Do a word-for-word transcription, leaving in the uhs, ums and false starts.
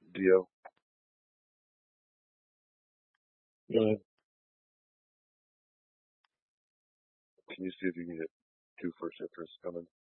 Dio, uh, can you see if you can get two first interests coming?